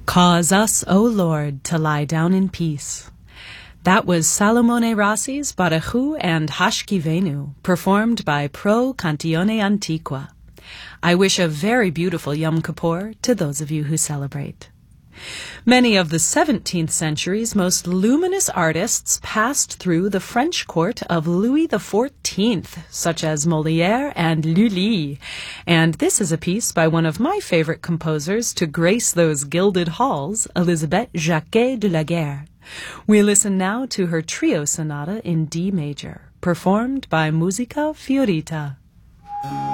Cause us, O Lord, to lie down in peace. That was Salomone Rossi's Barechu and Hashkivenu, performed by Pro Cantione Antiqua. I wish a very beautiful Yom Kippur to those of you who celebrate. Many of the 17th century's most luminous artists passed through the French court of Louis XIV, such as Molière and Lully. And this is a piece by one of my favorite composers to grace those gilded halls, Elisabeth Jacquet de la Guerre. We listen now to her trio sonata in D major, performed by Musica Fiorita.